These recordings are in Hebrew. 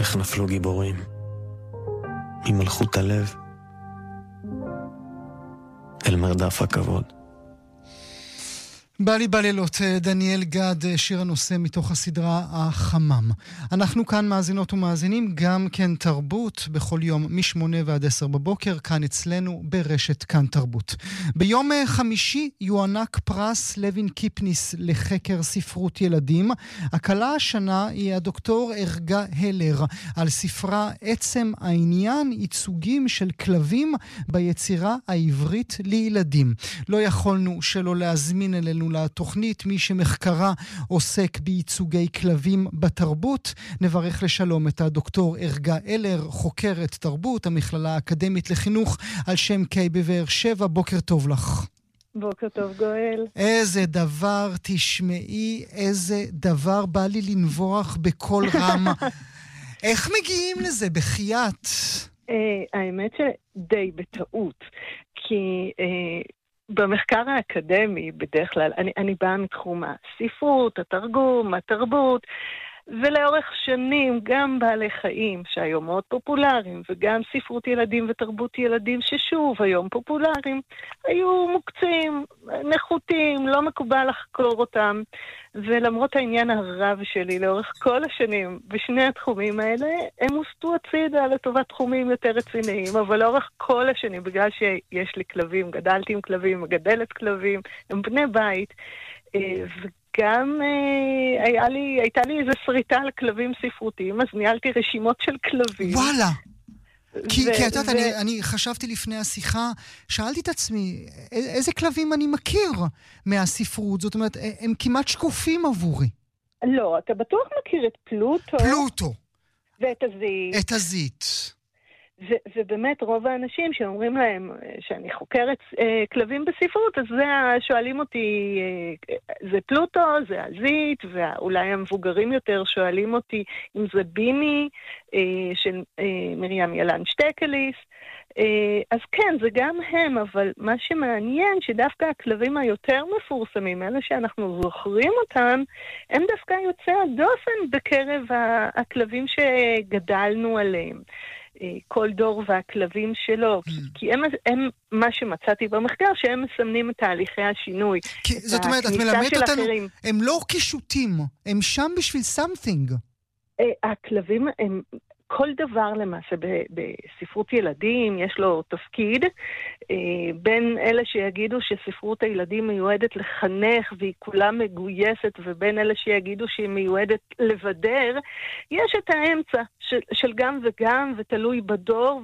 איך נפלו גיבורים ממלכות הלב אל מרדף הכבוד. בא לי בלילות, דניאל גד, שיר הנושא מתוך הסדרה החמם. אנחנו כאן מאזינות ומאזינים, גם כן תרבות, בכל יום מ-8 ועד 10 בבוקר, כאן אצלנו ברשת כאן תרבות. ביום חמישי יוענק פרס לוין קיפניס לחקר ספרות ילדים. הקלה השנה היא הדוקטור ארגה הלר, על ספרה עצם העניין, ייצוגים של כלבים ביצירה העברית לילדים. לא יכולנו שלא להזמין אלינו לתוכנית מי שמחקרה עוסק בייצוגי כלבים בתרבות. נברך לשלום את הדוקטור ארגה הלר, חוקרת תרבות, המכללה האקדמית לחינוך על שם קיי בבאר שבע. בוקר טוב לך. בוקר טוב גואל. איזה דבר, תשמעי, איזה דבר, בא לי לנבוח בכל רם. איך מגיעים לזה? בחייאת? האמת שדי בטעות, כי במחקר האקדמי בדרך כלל, אני באה מתחום הספרות, התרגום, התרבות, ולאורך שנים גם בעלי חיים שהיום מאוד פופולריים, וגם ספרות ילדים ותרבות ילדים ששוב היום פופולריים, היו מוקצים, נחותים, לא מקובל לחקור אותם. ולמרות העניין הרב שלי לאורך כל השנים בשני התחומים האלה, הם הוסטו הצידה לטובת תחומים יותר רציניים, אבל לאורך כל השנים, בגלל שיש לי כלבים, גדלתי עם כלבים, מגדלת כלבים, הם בני בית, וגם הייתה לי איזו שריטה על כלבים ספרותיים, אז ניהלתי רשימות של כלבים. וואלה! כי את יודעת, אני חשבתי לפני השיחה, שאלתי את עצמי, איזה כלבים אני מכיר מהספרות? זאת אומרת, הם כמעט שקופים עבורי. לא, אתה בטוח מכיר את פלוטו. פלוטו. ואת הזית. את הזית. ובאמת רוב האנשים שאומרים להם שאני חוקרת כלבים בספרות, אז שואלים אותי, זה פלוטו, זה הזית, ואולי המבוגרים יותר שואלים אותי אם זה ביני של מרים ילן שטקליס. אז כן, זה גם הם, אבל מה שמעניין שדווקא הכלבים היותר מפורסמים, אלה שאנחנו זוכרים אותם, הם דווקא יוצאי הדופן בקרב הכלבים שגדלנו עליהם. כל דור והכלבים שלו, כי הם מה שמצאתי במחקר, שהם מסמנים את תהליכי השינוי. זאת אומרת, את מלמדת אותנו, הם לא קישוטים, הם שם בשביל something. הכלבים הם כל דבר למעשה בספרות ילדים יש לו תפקיד, בין אלה שיגידו שספרות הילדים מיועדת לחנך והיא כולה מגויסת, ובין אלה שיגידו שהיא מיועדת לבדר, יש את האמצע של גם וגם ותלוי בדור,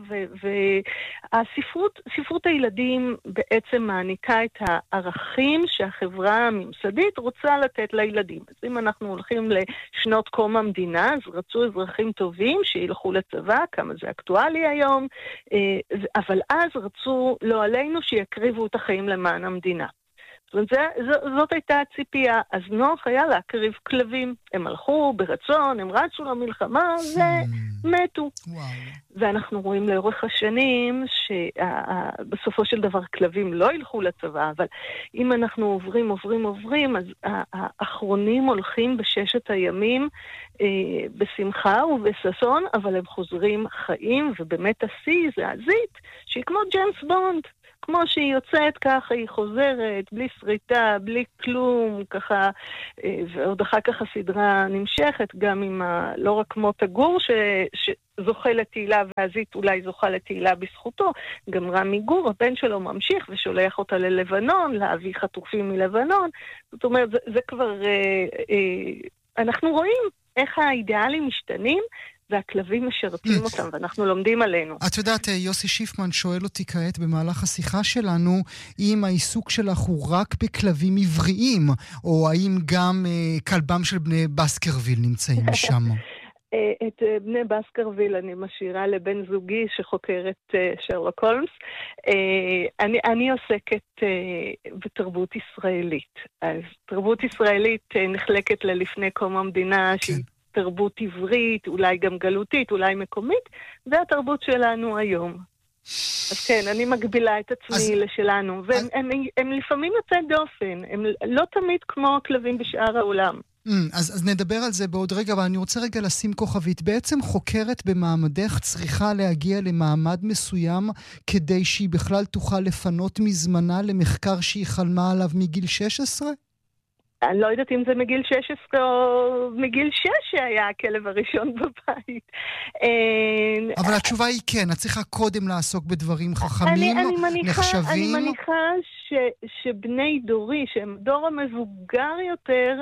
והספרות הילדים בעצם מעניקה את הערכים שהחברה הממסדית רוצה לתת לילדים. אז אם אנחנו הולכים לשנות קום המדינה, אז רצו אזרחים טובים שילכו לצבא, כמה זה אקטואלי היום, אבל אז רצו לא עלינו שיקריבו את החיים למען המדינה. זאת הייתה הציפייה. אז נוח היה להקריב כלבים. הם הלכו ברצון, הם רצו למלחמה ומתו. ואנחנו רואים לאורך השנים שבסופו של דבר כלבים לא ילכו לצבא, אבל אם אנחנו עוברים, אז האחרונים הולכים בששת הימים בשמחה ובששון, אבל הם חוזרים חיים, ובאמת השיא זה הזית, שהיא כמו ג'יימס בונד. כמו שהיא יוצאת ככה, היא חוזרת, בלי שריטה, בלי כלום, ככה, ועוד אחר כך הסדרה נמשכת, גם עם לא רק מות הגור שזוכה לתהילה, והזית אולי זוכה לתהילה בזכותו, גם רמי גור, הבן שלו ממשיך ושולח אותה ללבנון, להביא חטופים מלבנון. זאת אומרת, זה כבר, אנחנו רואים איך האידיאלים משתנים, והכלבים משרתים אותם, ואנחנו לומדים עלינו. את יודעת, יוסי שיפמן שואל אותי כעת במהלך השיחה שלנו, אם העיסוק שלך הוא רק בכלבים עבריים, או האם גם כלבם של בני בסקרוויל נמצאים שם? את בני בסקרוויל אני משאירה לבן זוגי שחוקר את שרלוק הולמס. אני עוסקת בתרבות ישראלית. אז תרבות ישראלית נחלקת ללפני קום המדינה, שהיא תרבות עברית, אולי גם גלותית, אולי מקומית, והתרבות שלנו היום. אז כן, אני מגבילה את עצמי לשלנו, והם לפעמים יוצאי דופן, הם לא תמיד כמו כלבים בשאר העולם. אז נדבר על זה בעוד רגע, אבל אני רוצה רגע לשים כוכבית. בעצם חוקרת במעמדך צריכה להגיע למעמד מסוים כדי שהיא בכלל תוכל לפנות מזמנה למחקר שהיא חלמה עליו מגיל 16? אני לא יודעת אם זה מגיל 16 או מגיל 6 שהיה הכלב הראשון בבית. אבל התשובה היא כן, את צריכה קודם לעסוק בדברים חכמים, נחשבים. אני מניחה שבני דורי, שהם דור המבוגר יותר,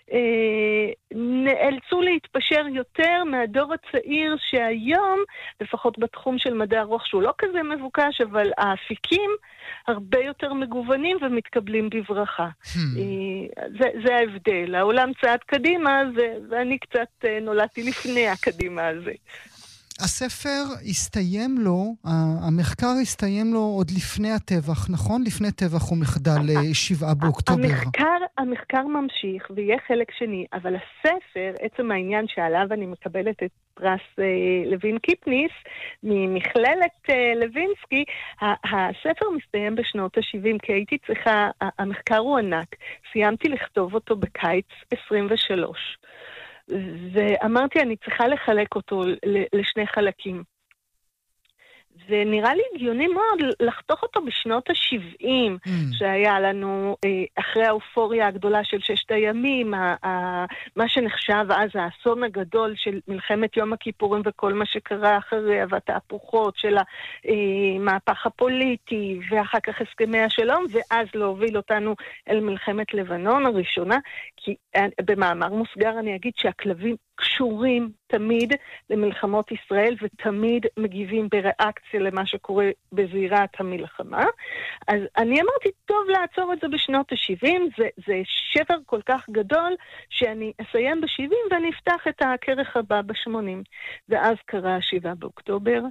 נאלצו להתפשר יותר מהדור הצעיר שהיום, לפחות בתחום של מדעי הרוח, שהוא לא כזה מבוקש, אבל האפיקים הרבה יותר מגוונים ומתקבלים בברכה. זה ההבדל. העולם צעד קדימה, ואני קצת נולדתי לפני הקדימה הזה. הספר הסתיים לו, המחקר הסתיים לו עוד לפני הטבח, נכון? לפני טבח ומחדל 7 באוקטובר. המחקר ממשיך ויהיה חלק שני, אבל הספר, עצם העניין שעליו אני מקבלת את פרס לוין קיפניס, ממכללת לוינסקי, הספר מסתיים בשנות ה-70, כי הייתי צריכה, המחקר הוא ענק, סיימתי לכתוב אותו בקיץ 23. ואמרתי, אני צריכה לחלק אותו לשני חלקים. ונראה לי הגיוני מאוד לחתוך אותו בשנות ה-70, שהיה לנו, אחרי האופוריה הגדולה של 6 הימים, מה שנחשב אז האסון הגדול של מלחמת יום הכיפורים וכל מה שקרה אחריה, והתהפוכות של המהפך הפוליטי, ואחר כך הסכמי השלום, ואז להוביל אותנו אל מלחמת לבנון הראשונה, כי במאמר מוסגר אני אגיד שהכלבים קשורים תמיד למלחמות ישראל, ותמיד מגיבים בריאקציה למה שקורה בזירת המלחמה. אז אני אמרתי, טוב לעצור את זה בשנות ה-70, זה שבר כל כך גדול, שאני אסיים ב-70 ואני אפתח את הכרך הבא ב-80. ואז קרה 7 באוקטובר,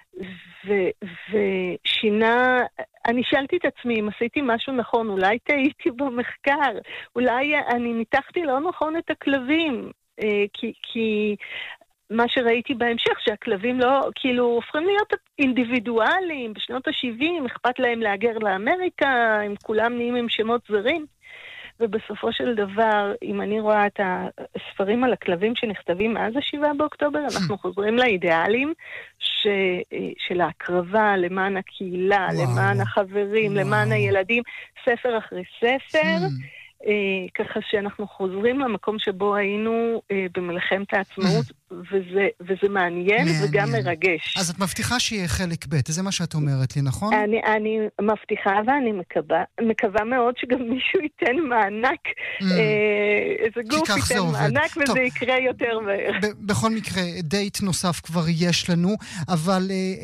ושינה, אני שאלתי את עצמי אם עשיתי משהו נכון, אולי טעיתי במחקר, אולי אני ניתחתי לא נכון את הכלבים, כי מה שראיתי בהמשך, שהכלבים לא, כאילו, הופכים להיות אינדיבידואליים, בשנות ה-70, אכפת להם להגר לאמריקה, הם כולם נהיים עם שמות זרים, ובסופו של דבר, אם אני רואה את הספרים על הכלבים שנכתבים מאז 7 באוקטובר, אנחנו חוזרים לאידיאלים של ההקרבה למען הקהילה, למען החברים, למען הילדים, ספר אחרי ספר, ככה שאנחנו חוזרים למקום שבו היינו במלחמת העצמאות, וזה מעניין וגם מרגש. אז את מבטיחה שיהיה חלק ב', זה מה שאת אומרת לי, נכון? אני מבטיחה ואני מקווה מאוד שגם מישהו ייתן מענק, איזה גוף ייתן מענק וזה יקרה יותר מהר. בכל מקרה, דייט נוסף כבר יש לנו, אבל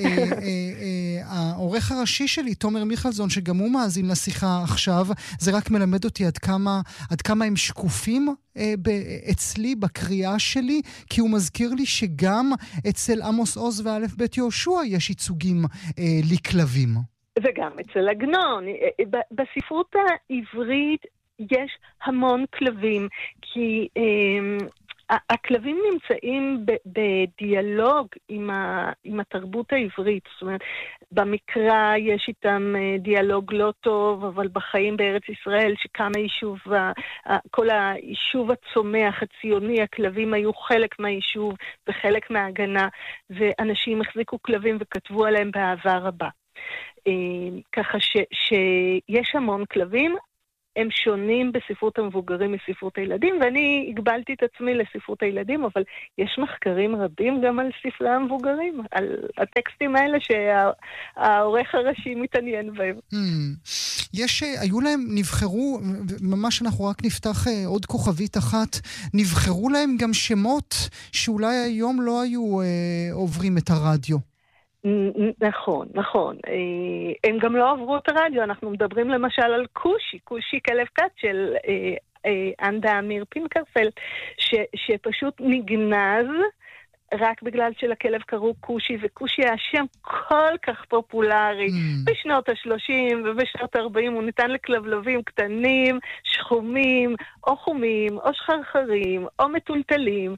העורך הראשי שלי, תומר מיכלזון, שגם הוא מאזין לשיחה עכשיו, זה רק מלמד אותי עד כמה הם שקופים אצלי בקריאה שלי, כי הוא מזכיר לי שגם אצל עמוס עוז ואלף בית יהושע יש ייצוגים לכלבים. וגם אצל עגנון. בספרות העברית יש המון כלבים, כי הכלבים נמצאים בדיאלוג עם התרבות העברית. זאת אומרת, במקרא יש איתם דיאלוג לא טוב, אבל בחיים בארץ ישראל שקם היישוב, כל היישוב הצומח, הציוני, הכלבים היו חלק מהיישוב וחלק מההגנה, ואנשים החזיקו כלבים וכתבו עליהם באהבה רבה. ככה שיש המון כלבים, הם שונים בספרות המבוגרים מספרות הילדים, ואני הגבלתי את עצמי לספרות הילדים, אבל יש מחקרים רבים גם על ספרי המבוגרים, על הטקסטים האלה שהעורך הראשי מתעניין בהם. היו להם, נבחרו, ממש אנחנו רק נפתח עוד כוכבית אחת, נבחרו להם גם שמות שאולי היום לא היו עוברים את הרדיו. נכון. הם גם לא עברו את הרדיו, אנחנו מדברים למשל על קושי כלב כת של אנדה אמיר פינקרפלד, שפשוט נגנז רק בגלל שלכלב קראו קושי, וקושי היה שם כל כך פופולרי. בשנות ה-30 ובשנות ה-40 הוא ניתן לכלבלבים קטנים, שחומים, או חומים, או שחרחרים, או מטולטלים,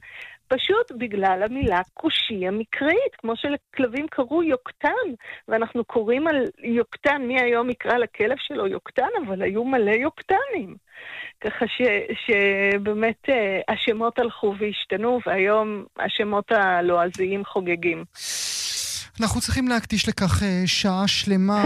פשוט בגלל המילה קושי המקראית, כמו שלכלבים קראו יוקטן, ואנחנו קוראים על יוקטן, מי היום יקרא לכלב שלו יוקטן, אבל היו מלא יוקטנים. ככה שבאמת השמות הלכו והשתנו, והיום השמות הלועזיים חוגגים. אנחנו צריכים להקדיש לכך שעה שלמה.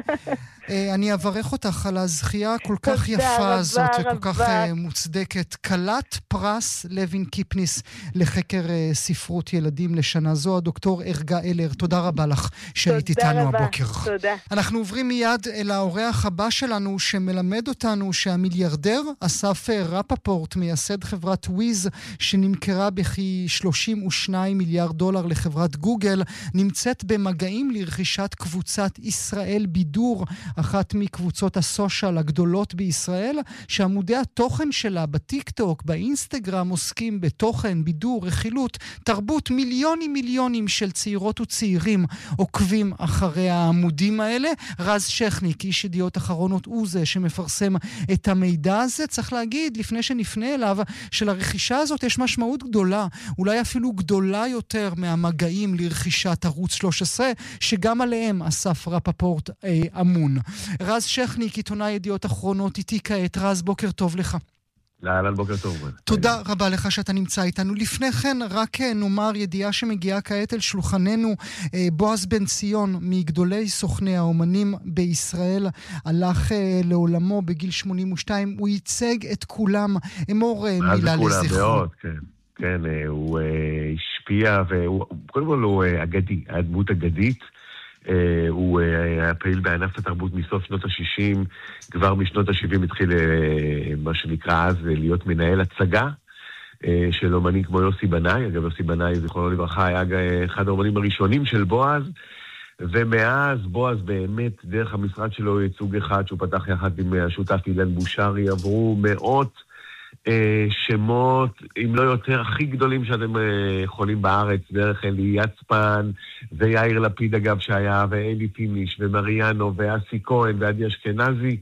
אני אברך אותך על הזכייה כל כך יפה הזאת וכל כך מוצדקת. כלת פרס לוין קיפניס לחקר ספרות ילדים לשנה זו, הדוקטור ארגה אלר. תודה רבה לך שהיית איתנו הבוקר. תודה. אנחנו עוברים מיד אל האורח הבא שלנו שמלמד אותנו שהמיליארדר אסף רפפורט, מייסד חברת וויז שנמכרה בכי $32 מיליארד לחברת גוגל, נמצאת במגעים לרכישת קבוצת ישראל בידור, אחת מקבוצות הסושיאל הגדולות בישראל, שעמודי התוכן שלה בטיק-טוק, באינסטגרם, עוסקים בתוכן, בידור, רכילות, תרבות. מיליונים של צעירות וצעירים עוקבים אחרי העמודים האלה. רז שכניק, איש ידיעות אחרונות, הוא זה שמפרסם את המידע הזה. צריך להגיד, לפני שנפנה אליו, שלרכישה הזאת יש משמעות גדולה, אולי אפילו גדולה יותר מהמגעים לרכישת ערוץ 13, שגם עליהם אסף רפפורט אמון. רז שכניק, עיתונאי ידיעות אחרונות, איתי כעת. רז, בוקר טוב לך. לאלן, בוקר טוב. תודה רבה לך שאתה נמצא איתנו. לפני כן, רק נאמר ידיעה שמגיעה כעת אל שולחננו. בועז בן ציון, מגדולי סוכני האומנים בישראל, הלך לעולמו בגיל 82. הוא ייצג את כולם. אמור מילה לזכרו. מאוד, כן. כן, הוא השפיע, קודם כל הוא אגדי, הדמות אגדית. הוא היה פעיל בענף התרבות מסוף שנות ה-60, כבר משנות ה-70 התחיל מה שנקרא אז להיות מנהל הצגה של אומנים כמו יוסי בנאי. אגב, יוסי בנאי, זיכרונו לברכה, היה אחד האומנים הראשונים של בועז, ומאז בועז באמת, דרך המשרד שלו ייצוג אחד שהוא פתח יחד עם השותף אילן בושרי, עברו מאות שמות, אם לא יותר, הכי גדולים שאתם יכולים בארץ, דרך אלי יצפן, ויאיר לפיד אגב שהיה, ואלי פיניש, ומריאנו, ואסי כהן, ועדי אשכנזי,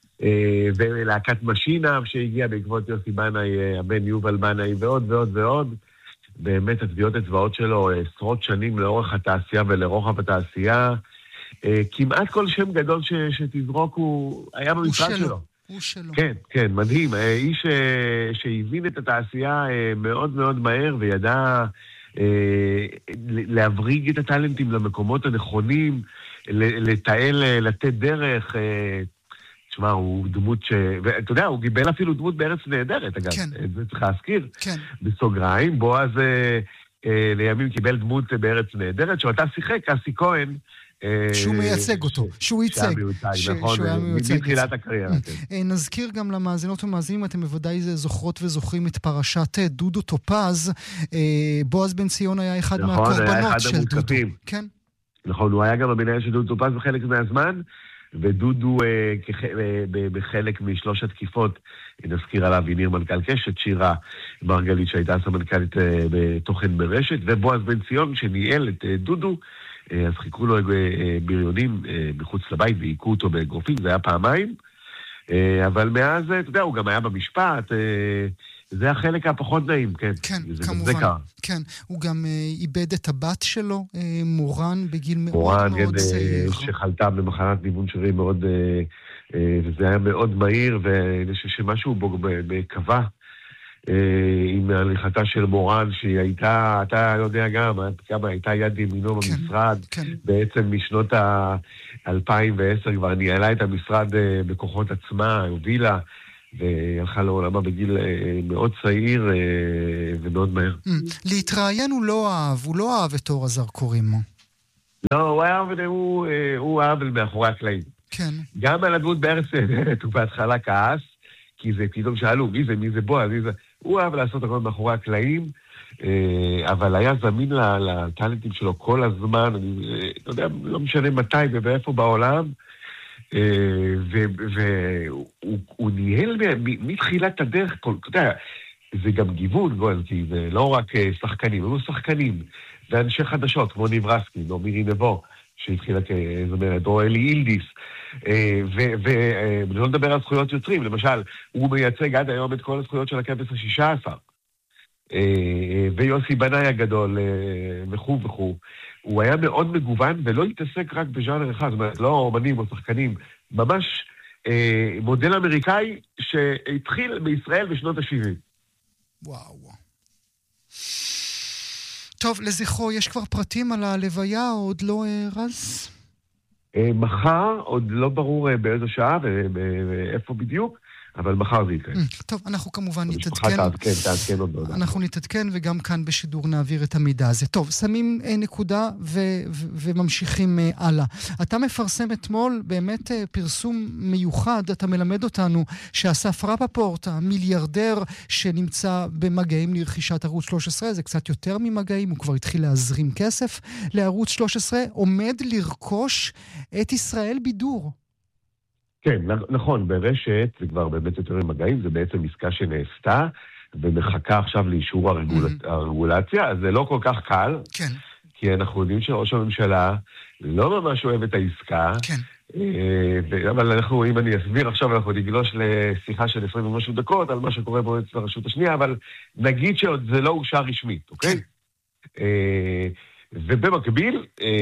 ולהקת משינה, שהגיע בעקבות יוסי בנאי, הבן יובל בנאי, ועוד ועוד ועוד. באמת, הטביעות אצבעות שלו עשרות שנים לאורך התעשייה ולרוחב התעשייה. כמעט כל שם גדול שתזרוק הוא היה במשרד שלו. כן, כן, מדהים. איש שהבין את התעשייה מאוד מאוד מהר וידע להבריג את הטלנטים למקומות הנכונים, לתעל, לתת דרך. תשמע, הוא דמות ואתה יודע, הוא גיבל אפילו דמות בארץ נהדרת, אגב. כן. זה צריך להזכיר. כן. בסוגריים, בועז לימים קיבל דמות בארץ נהדרת, שאותה שיחק, אסי כהן, שהוא מייצג אותו, שהוא ייצג. נכון, מתחילת הקריירה. נזכיר גם למאזינות ומאזינים, אתם בוודאי זוכרות וזוכרים את פרשת דודו טופז. בועז בן ציון היה אחד מהקורבנות של דודו. כן. נכון, הוא היה גם המנהל של דודו טופז בחלק מהזמן, ודודו בחלק משלוש התקיפות, נזכיר עליו יניר מנכ"ל קשת, שירה מרגלית שהייתה סמנכ"לית בתוכן ברשת, ובועז בן ציון שניהל את דודו, אז חיכו לו בריונים מחוץ לבית והיכו אותו באגרופים, זה היה פעמיים, אבל מאז, אתה יודע, הוא גם היה במשפט, זה החלק הפחות נעים, כן. כן, כמובן. כן, הוא גם איבד את הבת שלו, מורן, בגיל מאוד מאוד צעיר. מורן, שחלתה במחלת ניוון שרירים מאוד, וזה היה מאוד מהיר, ואני חושב שמשהו בו בקווה, עם הליכתה של מורן, שהיא הייתה, אתה יודע גם, כמה הייתה יד ימינו במשרד, בעצם משנות ה-2010 כבר ניהלה את המשרד בכוחות עצמה, הובילה, והלכה לעולמה בגיל מאוד צעיר ומאוד מהר. להתראיין הוא לא אהב את אור הזרקורים. לא, הוא אהב מאחורי הקלעים. כן. גם על הדמות בארץ נהדרת, הוא בהתחלה כעס, כי זה פתאום שאלו, מי זה בועז? הוא אהב לעשות הכל מאחורי הקלעים, אבל היה זמין לטלנטים שלו כל הזמן, אני לא יודע, לא משנה מתי ובאיפה בעולם, והוא ניהל מתחילת הדרך, אתה יודע, זה גם גיוון, כי זה לא רק שחקנים, היו שחקנים, ואנשי חדשות, כמו ניברסקי, או מירי נבו, שהתחילה כזמרת, או אלי אילדיס, ולא נדבר על זכויות יוצרים, למשל, הוא מייצג עד היום את כל הזכויות של הכבש ה-16, ויוסי בנאי הגדול, וכו' וכו'. הוא היה מאוד מגוון ולא התעסק רק בז'אנר אחד, זאת אומרת, לא אומנים או שחקנים, ממש מודל אמריקאי שהתחיל בישראל בשנות ה-70. וואו. טוב, לזכרו, יש כבר פרטים על הלוויה, או עוד לא רז? מחר, עוד לא ברור באיזו שעה ואיפה בדיוק, אבל מחר זה יקרה. טוב, אנחנו כמובן נתעדכן. תעדכן עוד לא. אנחנו נתעדכן וגם כאן בשידור נעביר את המידע הזה. טוב, שמים נקודה וממשיכים הלאה. אתה מפרסם אתמול באמת פרסום מיוחד, אתה מלמד אותנו שאסף רפפורט, המיליארדר שנמצא במגעים לרכישת ערוץ 13, זה קצת יותר ממגעים, הוא כבר התחיל להזרים כסף לערוץ 13, עומד לרכוש את ישראל בידור. כן, נכון, ברשת זה כבר באמת יותר ממגעים, זה בעצם עסקה שנעשתה ומחכה עכשיו לאישור הרגולציה, אז זה לא כל כך קל, כן. כי אנחנו יודעים שראש הממשלה לא ממש אוהב את העסקה, כן. אבל אנחנו, אם אני אסביר עכשיו, אנחנו נגלוש לשיחה של 20 ומשהו דקות על מה שקורה במועצת הרשות השנייה, אבל נגיד שעוד זה לא אושר רשמית, אוקיי? כן. ובמקביל,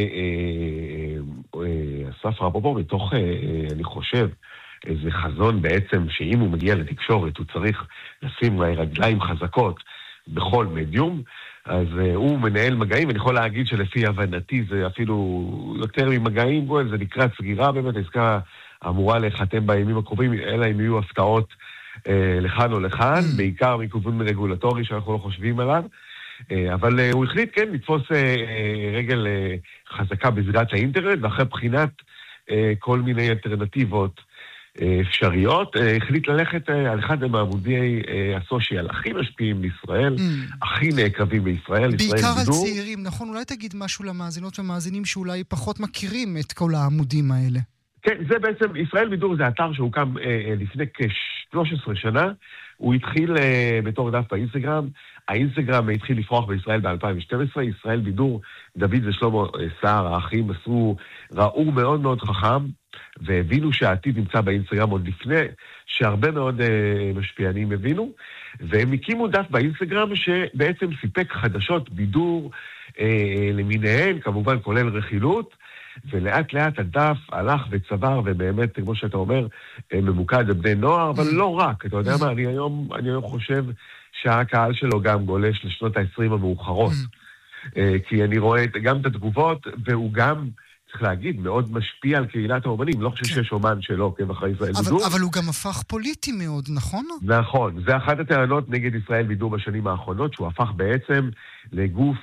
אסף רפפורט מתוך, אני חושב, איזה חזון בעצם שאם הוא מגיע לתקשורת, הוא צריך לשים רגליים חזקות בכל מדיום, אז הוא מנהל מגעים, אני יכול להגיד שלפי הבנתי זה אפילו יותר ממגעים, זה לקראת סגירה באמת, העסקה אמורה להיחתם בימים הקרובים, אלא אם יהיו הפתעות לכאן או לכאן, בעיקר מכיוון רגולטורי שאנחנו לא חושבים עליו, אבל הוא החליט, כן, לתפוס רגל חזקה בזירת האינטרנט, ואחרי בחינת כל מיני אלטרנטיבות אפשריות, החליט ללכת על אחד מעמודי הסושיאל הכי משפיעים בישראל, הכי נעקבים בישראל, בעיקר על צעירים, נכון? אולי תגיד משהו למאזינות ומאזינים שאולי פחות מכירים את כל העמודים האלה. כן, זה בעצם, ישראל בידור זה אתר שהוקם לפני כ-13 שנה, הוא התחיל בתור דף באינסטגרם, האינסטגרם התחיל לפרוח בישראל ב-2012, ישראל בידור, דוד ושלמה סער, האחים ראו מאוד מאוד חכם, והבינו שהעתיד נמצא באינסטגרם עוד לפני שהרבה מאוד משפיענים הבינו, והם הקימו דף באינסטגרם שבעצם סיפק חדשות בידור למיניהן, כמובן כולל רכילות, ולאט לאט הדף הלך וצבר, ובאמת, כמו שאתה אומר, ממוקד לבני נוער, אבל לא רק, אתה יודע מה, אני היום חושב שהקהל שלו גם גולש לשנות ה-20 המאוחרות, כי אני רואה גם את התגובות, והוא גם, צריך להגיד, מאוד משפיע על קהילת האומנים, לא חושב שיש אומן שלא עוקב אחרי ישראל בידור. אבל הוא גם הפך פוליטי מאוד, נכון? נכון, זה אחת הטענות נגד ישראל בידור בשנים האחרונות, שהוא הפך בעצם לגוף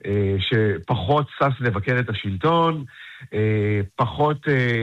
שפחות סס לבקר את השלטון, פחות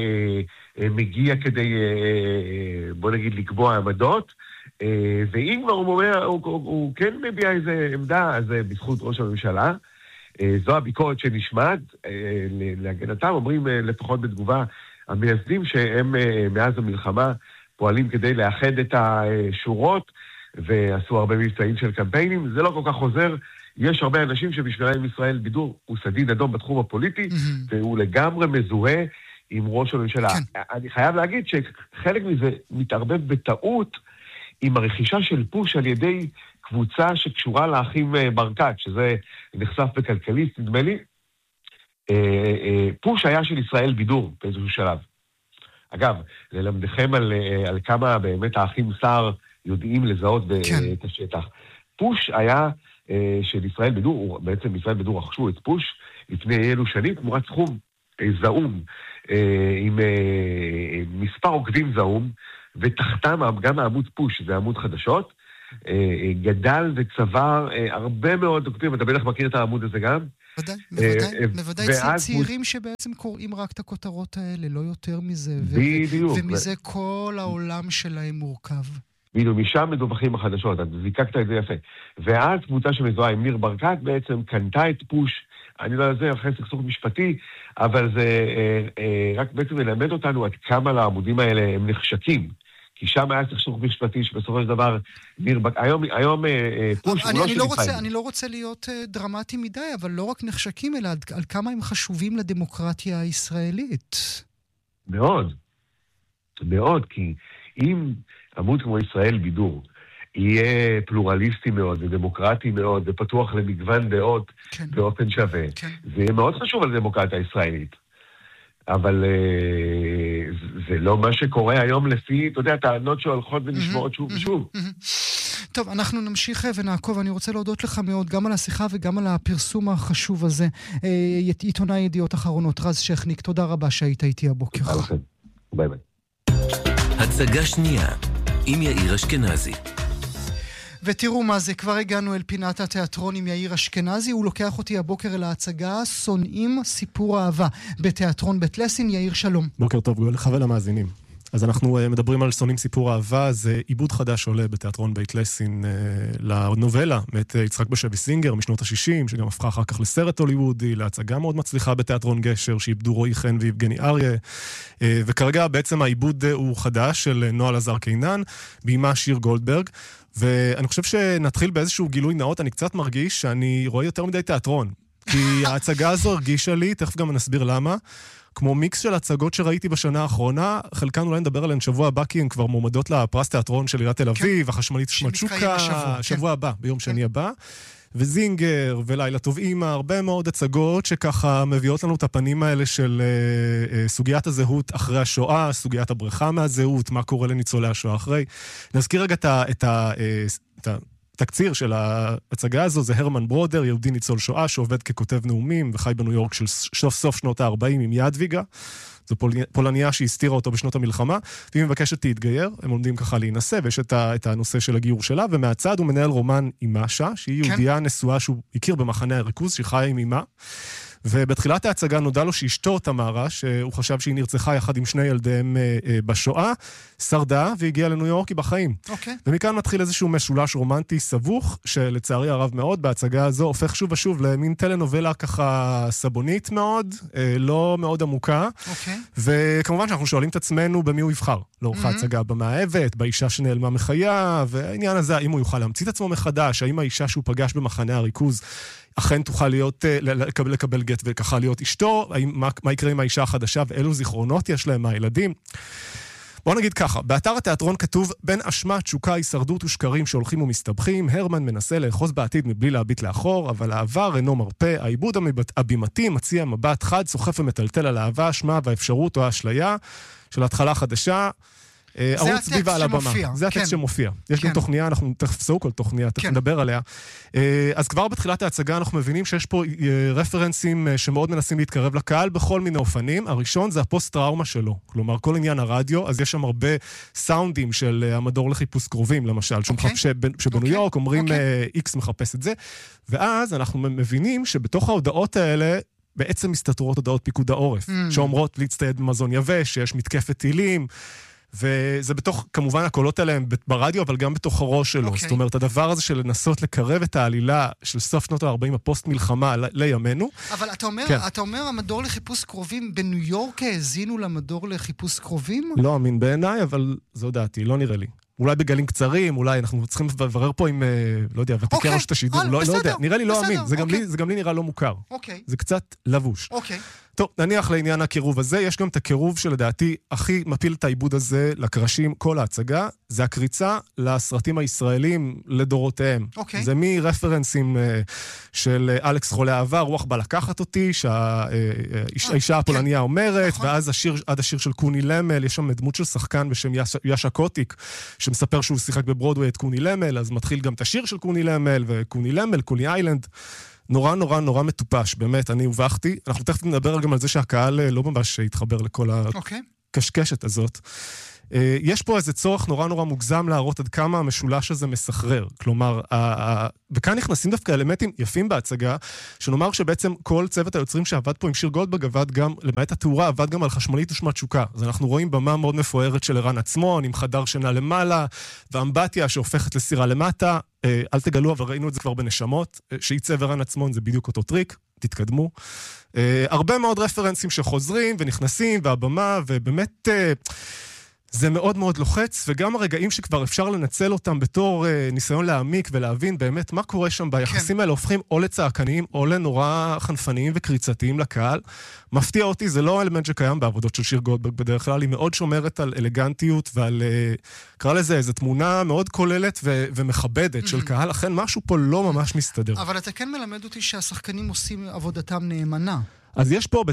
מגיע כדי, בוא נגיד, לקבוע עמדות, ואם כבר הוא כן מביע איזה עמדה, אז בזכות ראש הממשלה, זו הביקורת שנשמעת, להגנתם אומרים לפחות בתגובה המייסדים שהם מאז המלחמה פועלים כדי לאחד את השורות, ועשו הרבה מבצעים של קמפיינים, זה לא כל כך חוזר, יש הרבה אנשים שבשבילם ישראל בידור הוא סדין אדום בתחום הפוליטי, והוא לגמרי מזוהה עם ראש הממשלה. אני חייב להגיד שחלק מזה מתערבב בטעות עם הרכישה של פוש על ידי קבוצה שקשורה לאחים ברקת, שזה נחשף בכלכליסט, נדמה לי. פוש היה של ישראל בידור באיזשהו שלב. אגב, ללמדכם על כמה באמת האחים סער יודעים לזהות את השטח. פוש היה של ישראל בידור, בעצם ישראל בידור רכשו את פוש לפני אילו שנים, תמורת סכום זעום, עם מספר עוקבים זעום, ותחתם גם העמוד פוש, זה עמוד חדשות, גדל וצבר הרבה מאוד עוקבים, אתה בטח מכיר את העמוד הזה גם? בוודאי צעירים שבעצם קוראים רק את הכותרות האלה, לא יותר מזה, ומזה כל העולם שלהם מורכב. בדיוק, משם מדווחים החדשות, אז זיקקת את זה יפה. ואז קבוצה שמזוהה עם ניר ברקת בעצם קנתה את פוש, אני לא יודע, אחרי סכסוך משפטי, אבל זה רק בעצם מלמד אותנו עד כמה לעמודים האלה הם נחשקים. כי שם היה סכסוך משפטי שבסופו של דבר ניר ברקת, היום פוש הוא לא שנפעל. אני לא רוצה להיות דרמטי מדי, אבל לא רק נחשקים, אלא על כמה הם חשובים לדמוקרטיה הישראלית. מאוד, מאוד, כי אם עמוד כמו ישראל בידור יהיה פלורליסטי מאוד ודמוקרטי מאוד ופתוח למגוון דעות באופן שווה. זה יהיה מאוד חשוב על דמוקרטיה הישראלית. אבל זה לא מה שקורה היום לפי, אתה יודע, טענות שהולכות ונשמעות שוב ושוב. טוב, אנחנו נמשיך ונעקוב. אני רוצה להודות לך מאוד גם על השיחה וגם על הפרסום החשוב הזה. עיתונאי ידיעות אחרונות, רז שכניק, תודה רבה שהיית איתי הבוקר. ביי ביי. הצגה שנייה, עם יאיר אשכנזי. ותראו מה זה, כבר הגענו אל פינת התיאטרון עם יאיר אשכנזי, הוא לוקח אותי הבוקר אל ההצגה שונאים סיפור אהבה בתיאטרון בית לסין. יאיר, שלום. בוקר טוב לך ולמאזינים. אז אנחנו מדברים על שונאים סיפור אהבה, זה עיבוד חדש עולה בתיאטרון בית לסין לנובלה, מאת יצחק בשבי סינגר משנות ה-60, שגם הפכה אחר כך לסרט הוליוודי, להצגה מאוד מצליחה בתיאטרון גשר, שעיבדו רועי חן ויבגני אריה, וכרגע בעצם העיבוד הוא חדש של נועה לזר קינן, בימה שיר גולדברג, ואני חושב שנתחיל באיזשהו גילוי נאות, אני קצת מרגיש שאני רואה יותר מדי תיאטרון, כי ההצגה הזו הרגישה לי, תכף גם נסביר למה, כמו מיקס של הצגות שראיתי בשנה האחרונה, חלקן אולי נדבר עליהן שבוע הבא, כי הן כבר מועמדות לפרס תיאטרון של עיריית תל אביב, החשמלית שמצ'וקה, שבוע הבא, ביום שני הבא, וזינגר ולילה טוב אימא, הרבה מאוד הצגות שככה מביאות לנו את הפנים האלה של סוגיית הזהות אחרי השואה, סוגיית הבריחה מהזהות, מה קורה לניצולי השואה אחרי. נזכיר רגע את התקציר של ההצגה הזו, זה הרמן ברודר, יהודי ניצול שואה, שעובד ככותב נאומים וחי בניו יורק של סוף שנות ה-40 עם ידוויגה. זו פולניה שהסתירה אותו בשנות המלחמה, והיא מבקשת להתגייר, הם עומדים ככה להינשא, ויש את הנושא של הגיור שלה, ומהצד הוא מנהל רומן עם משה, שהיא יהודייה נשואה שהוא הכיר במחנה הריכוז, שחיה עם אמה, ובתחילת ההצגה נודע לו שאשתו תמרה, שהוא חשב שהיא נרצחה יחד עם שני ילדיהם בשואה, שרדה והגיעה לניו יורק בחיים. ומכאן מתחיל איזשהו משולש רומנטי סבוך, שלצערי הרב מאוד בהצגה הזו הופך שוב ושוב למין טלנובלה ככה סבונית מאוד, לא מאוד עמוקה. וכמובן שאנחנו שואלים את עצמנו במי הוא יבחר. לאורך ההצגה במאהבת, באישה שנעלמה מחיה, והעניין הזה, האם הוא יוכל להמציא את עצמו מחדש, האם האישה שהוא פגש במחנה הריכוז אכן תוכל לקבל גט וככה להיות אשתו, מה יקרה עם האישה החדשה ואילו זיכרונות יש להם מהילדים. בואו נגיד ככה, באתר התיאטרון כתוב, בין אשמה, תשוקה, הישרדות ושקרים שהולכים ומסתבכים, הרמן מנסה לאחוז בעתיד מבלי להביט לאחור, אבל העבר אינו מרפא, העיבוד הבימתי מציע מבט חד, סוחף ומטלטל על האהבה, אשמה והאפשרות או האשליה של התחלה חדשה, ערוץ סביבה על הבמה. זה הטקסט שמופיע. יש גם תוכניה, אנחנו תחפשו כל תוכניה, תכף נדבר עליה. אז כבר בתחילת ההצגה אנחנו מבינים שיש פה רפרנסים שמאוד מנסים להתקרב לקהל בכל מיני אופנים. הראשון זה הפוסט-טראומה שלו. כלומר, כל עניין הרדיו, אז יש שם הרבה סאונדים של המדור לחיפוש קרובים, למשל, שבניו יורק אומרים X מחפש את זה. ואז אנחנו מבינים שבתוך ההודעות האלה בעצם מסתתרות הודעות פיקוד העורף, שאומרות להצטייד במזון יבש, שיש מתקפת טילים, וזה בתוך, כמובן, הקולות עליהם ברדיו, אבל גם בתוך הראש שלו. זאת אומרת, הדבר הזה של לנסות לקרב את העלילה של סוף שנות ה-40, הפוסט-מלחמה לימינו. אבל אתה אומר, המדור לחיפוש קרובים בניו יורק האזינו למדור לחיפוש קרובים? לא אמין בעיניי, אבל זו דעתי, לא נראה לי. אולי בגלים קצרים, אולי אנחנו צריכים לברר פה עם, לא יודע, ותיקי רשת השידור, לא יודע, נראה לי לא אמין, זה גם לי נראה לא מוכר. זה קצת לבוש. טוב, נניח לעניין הקירוב הזה, יש גם את הקירוב שלדעתי הכי מפיל את העיבוד הזה לקרשים כל ההצגה, זה הקריצה לסרטים הישראלים לדורותיהם. זה מרפרנסים של אלכס חולה אהבה, רוח בא לקחת אותי, שהאישה הפולניה אומרת, ואז עד השיר של קוני למל, יש שם דמות של שחקן בשם יאשה קוטיק, שמספר שהוא שיחק בברודווי את קוני למל, אז מתחיל גם את השיר של קוני למל, וקוני למל, קוני איילנד, נורא נורא נורא מטופש, באמת, אני הובכתי. אנחנו תכף נדבר גם על זה שהקהל לא ממש התחבר לכל הקשקשת הזאת. יש פה איזה צורך נורא נורא מוגזם להראות עד כמה המשולש הזה מסחרר. כלומר, וכאן נכנסים דווקא אלמנטים יפים בהצגה, שנאמר שבעצם כל צוות היוצרים שעבד פה עם שיר גולדברג עבד גם, למעט התאורה, עבד גם על חשמלית ושמצ'וקה. אז אנחנו רואים במה מאוד מפוארת של ערן עצמון, עם חדר שינה למעלה, ואמבטיה שהופכת לסירה למטה. אל תגלו, אבל ראינו את זה כבר בנשמות, שעיצב ערן עצמון זה בדיוק אותו טריק, תתקדמו. הרבה מאוד רפרנסים שחוזרים ונכנסים, והבמה, ובאמת זה מאוד מאוד לוחץ, וגם הרגעים שכבר אפשר לנצל אותם בתור ניסיון להעמיק ולהבין באמת מה קורה שם ביחסים האלה, הופכים או לצעקניים או לנורא חנפניים וקריצתיים לקהל. מפתיע אותי, זה לא אלמנט שקיים בעבודות של שיר גולדברג בדרך כלל, היא מאוד שומרת על אלגנטיות ועל, קרא לזה, איזו תמונה מאוד כוללת ומכבדת של קהל, לכן משהו פה לא ממש מסתדר. אבל אתה כן מלמד אותי שהשחקנים עושים עבודתם נאמנה. אז יש פה,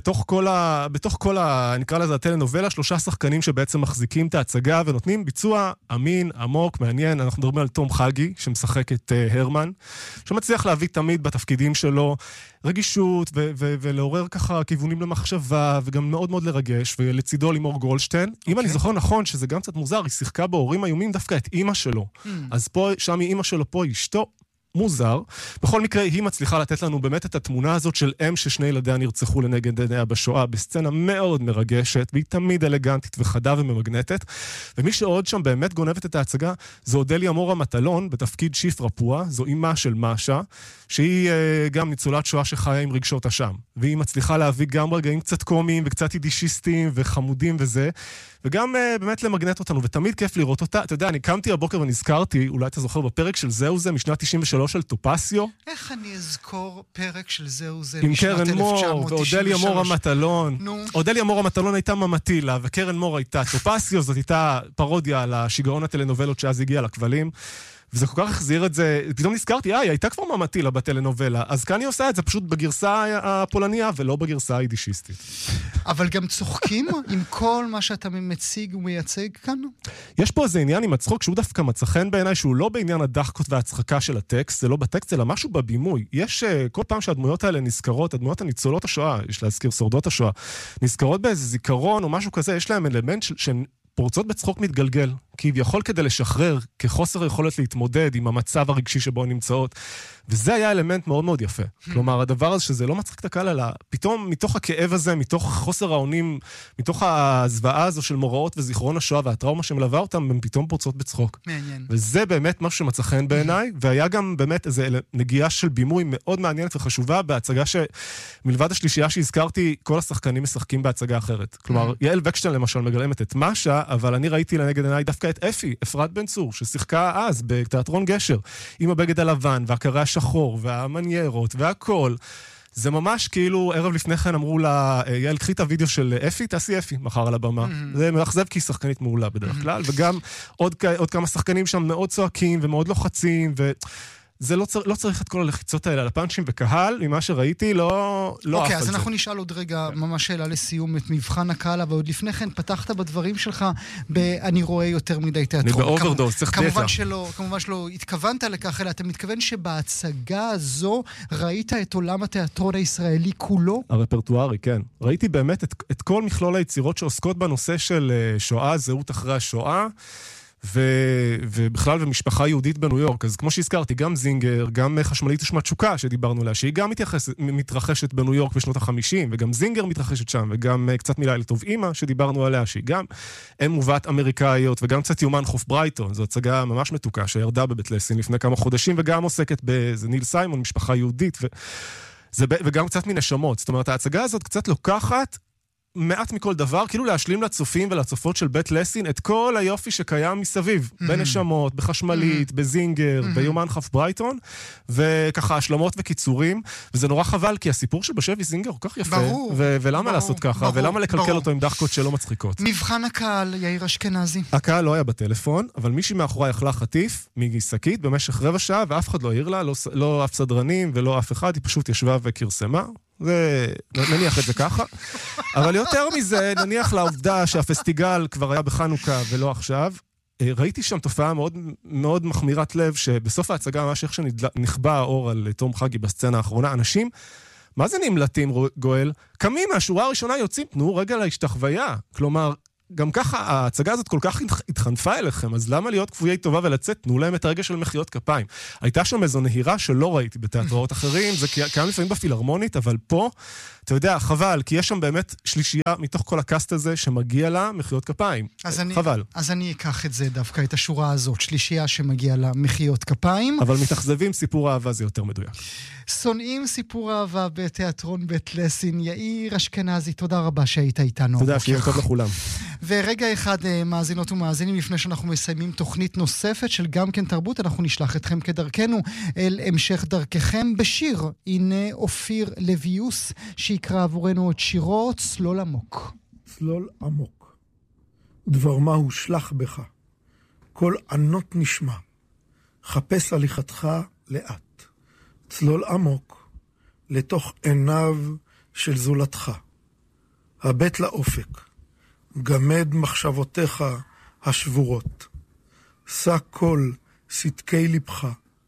בתוך כל נקרא לזה הטלנובלה, 3 שחקנים שבעצם מחזיקים את ההצגה ונותנים ביצוע אמין, עמוק, מעניין. אנחנו מדברים על תום חגי, שמשחק את הרמן, שמצליח להביא תמיד בתפקידים שלו רגישות ולעורר ככה כיוונים למחשבה, וגם מאוד מאוד לרגש, ולצידו לימור גולדשטיין. אם אני זוכר נכון, שזה גם קצת מוזר, היא שיחקה בהורים איומים דווקא את אמא שלו. אז פה, שם היא אמא שלו, פה היא אשתו. מוזר. בכל מקרה, היא מצליחה לתת לנו באמת את התמונה הזאת של אם ששני ילדיה נרצחו לנגד עיניה בשואה, בסצנה מאוד מרגשת, והיא תמיד אלגנטית וחדה וממגנטת. ומי שעוד שם באמת גונבת את ההצגה, זו אודליה מורה מטלון, בתפקיד שיף רפואה, זו אימה של משה, שהיא גם ניצולת שואה שחיה עם רגשות אשם. והיא מצליחה להביא גם רגעים קצת קומיים וקצת יידישיסטיים וחמודים וזה, וגם באמת למגנט אותנו, ותמיד כיף לראות אותה. אתה יודע, אני קמתי הבוקר ונזכרתי, אולי אתה זוכר בפרק של זהו זה, משנת 93 של טופסיו. איך אני אזכור פרק של זהו זה עם קרן מור ואודליה מורה מטלון. אודליה מורה מטלון הייתה ממטילה, וקרן מור הייתה טופסיו, זאת הייתה פרודיה על השיגעון הטלנובלות שאז הגיע לכבלים. וזה כל כך החזיר את זה, פתאום נזכרתי, היא הייתה כבר ממטילה בטלנובלה, אז כאן היא עושה את זה פשוט בגרסה הפולניה, ולא בגרסה היידישיסטית. אבל גם צוחקים עם כל מה שאתה מציג ומייצג כאן? יש פה איזה עניין עם הצחוק, שהוא דווקא מצא חן בעיניי, שהוא לא בעניין הדחקות והצחקה של הטקסט, זה לא בטקסט, אלא משהו בבימוי. יש כל פעם שהדמויות האלה נזכרות, הדמויות הניצולות השואה, יש להזכיר שורדות השואה, נזכרות באיזה זיכרון או משהו כזה, יש להם אלמנט שהן פורצות בצחוק מתגלגל, כביכול כדי לשחרר, כחוסר יכולת להתמודד עם המצב הרגשי שבו הן נמצאות. וזה היה אלמנט מאוד מאוד יפה. כלומר, הדבר הזה שזה לא מצחיק את הקהל, אלא פתאום מתוך הכאב הזה, מתוך חוסר האונים, מתוך הזוועה הזו של מוראות וזיכרון השואה והטראומה שמלווה אותם, הן פתאום פורצות בצחוק. מעניין. וזה באמת משהו שמצא חן בעיניי, והיה גם באמת איזו נגיעה של בימוי מאוד מעניינת וחשובה בהצגה שמלבד השלישייה שהזכרתי, כל השחקנים משחקים בהצגה אחרת. כלומר, יעל וקשטיין למשל מגלמת את משה, אבל אני ראיתי לנגד עיניי דווקא את אפי, אפרת בן צור, ששיחקה אז בתיאטרון גשר, עם הבגד הלבן והקרע השחור והמניירות והכל. זה ממש כאילו, ערב לפני כן אמרו לה, יעל, קחי את הוידאו של אפי, תעשי אפי מחר על הבמה. זה מאכזב כי היא שחקנית מעולה בדרך כלל, וגם עוד כמה שחקנים שם מאוד צועקים ומאוד לוחצים, זה לא צריך את כל הלחיצות האלה על הפאנצ'ים וקהל, ממה שראיתי, לא אף על זה. אוקיי, אז אנחנו נשאל עוד רגע ממש שאלה לסיום את מבחן הקהל, אבל עוד לפני כן פתחת בדברים שלך אני רואה יותר מדי תיאטרון. אני באוברדוס, צריך דאטה. כמובן שלא התכוונת לכך, אלא אתה מתכוון שבהצגה הזו ראית את עולם התיאטרון הישראלי כולו? הרפרטוארי, כן. ראיתי באמת את כל מכלול היצירות שעוסקות בנושא של שואה, זהות אחרי השואה, ובכלל במשפחה יהודית בניו יורק. אז כמו שהזכרתי, גם זינגר, גם חשמלית ושמצ'וקה שדיברנו עליה, שהיא גם מתרחשת בניו יורק בשנות ה-50, וגם זינגר מתרחשת שם, וגם קצת מילה טוב אמא שדיברנו עליה, שהיא גם אם מובאת אמריקאיות, וגם קצת יומן חוף ברייטון, זו הצגה ממש מתוקה שירדה בבית לסין לפני כמה חודשים, וגם עוסקת בזה ניל סיימון, משפחה יהודית, וגם קצת מנשמות. זאת אומרת, ההצגה הזאת קצת לוקחת מעט מכל דבר, כאילו להשלים לצופים ולצופות של בית לסין את כל היופי שקיים מסביב, בנשמות, בחשמלית, בזינגר, ביומן חף ברייטון, וככה השלמות וקיצורים, וזה נורא חבל, כי הסיפור של בשבי זינגר הוא כך יפה, ולמה לעשות ככה, ולמה לקלקל אותו עם דחקות שלא מצחיקות. מבחן הקהל, יאיר אשכנזי. הקהל לא היה בטלפון, אבל מישהי מאחורי אכלה חטיף משקית במשך 15 שעה, ואף אחד לא העיר לה, לא אף סדרנים ולא אף אחד, היא פשוט ישבה וכרסמה. נניח את זה ככה. אבל יותר מזה, נניח לעובדה שהפסטיגל כבר היה בחנוכה ולא עכשיו, ראיתי שם תופעה מאוד, מאוד מחמירת לב, שבסוף ההצגה, ממש איך שנכבה האור על תום חגי בסצנה האחרונה, אנשים, מה זה נמלטים, גואל? קמים מהשורה הראשונה יוצאים, תנו רגע להשתחוויה. כלומר, גם ככה ההצגה הזאת כל כך חנפה אליכם, אז למה להיות כפויי טובה ולצאת? תנו להם את הרגע של מחיאות כפיים. הייתה שם איזו נהירה שלא ראיתי בתיאטראות אחרים, זה קיים לפעמים בפילהרמונית, אבל פה, אתה יודע, חבל, כי יש שם באמת שלישייה מתוך כל הקאסט הזה שמגיע לה מחיאות כפיים. חבל. אז אני אקח את זה דווקא, את השורה הזאת, שלישייה שמגיע לה מחיאות כפיים. אבל מתאכזבים סיפור אהבה זה יותר מדויק. שונאים סיפור אהבה בתיאטרון בית לסין. יאיר אשכנזי, תודה רבה שהיית איתנו. תודה, שיהיה טוב לכולם. ורגע אחד, מאזינות ומאזינים, לפני שאנחנו מסיימים תוכנית נוספת של גם כן תרבות, אנחנו נשלח אתכם כדרכנו אל המשך דרככם בשיר. הנה אופיר לויוס, שיקרא עבורנו את שירו צלול עמוק. צלול עמוק, דבר מה הושלח בך, כל ענות נשמע, חפש הליכתך לאט, צלול עמוק, לתוך עיניו של זולתך, הבט לאופק, גמד מחשבותיך השבורות, שא כל סדקי לבך,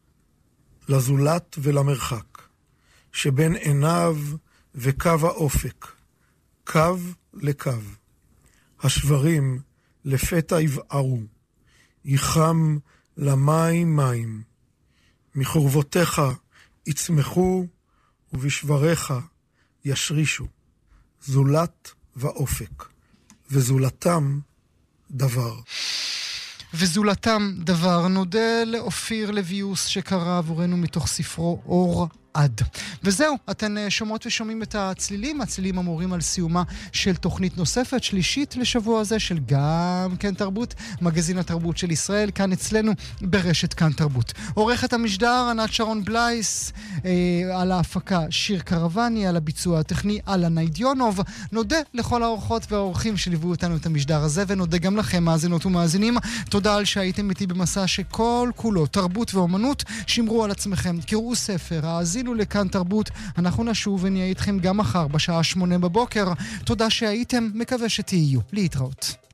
לזולת ולמרחק, שבין עיניו וקו האופק, קו לקו, השברים לפתע יבערו, יחם למים מים, מחורבותיך יצמחו ובשבריך ישרישו, זולת ואופק, וזולתם דבר. וזולתם דבר. נודה לאופיר לויוס שקרא עבורנו מתוך ספרו אור עד. וזהו, אתן שומעות ושומעים את הצלילים. הצלילים אמורים על סיומה של תוכנית נוספת, שלישית לשבוע הזה של גם כן תרבות, מגזין התרבות של ישראל, כאן אצלנו ברשת כאן תרבות. עורכת המשדר ענת שרון בלייס, על ההפקה שיר קרווני, על הביצוע הטכני אלה ניידיונוב. נודה לכל האורחות והאורחים שליוו אותנו את המשדר הזה, ונודה גם לכם מאזינות ומאזינים. תודה על שהייתם איתי במסע שכל כולו תרבות ואומנות. שמרו על עצמכם, קראו ספר, האזינו לכאן תרבות. אנחנו נשוב ונהיה איתכם גם מחר בשעה 8 בבוקר. תודה שהייתם, מקווה שתהיו. להתראות.